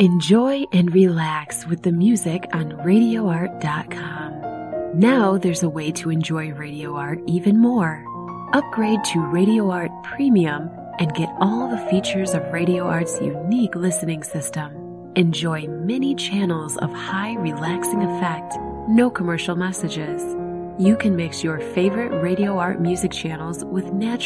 Enjoy and relax with the music on RadioArt.com. Now there's a way to enjoy Radio Art even more. Upgrade to Radio Art Premium and get all the features of Radio Art's unique listening system. Enjoy many channels of high relaxing effect, no commercial messages. You can mix your favorite Radio Art music channels with natural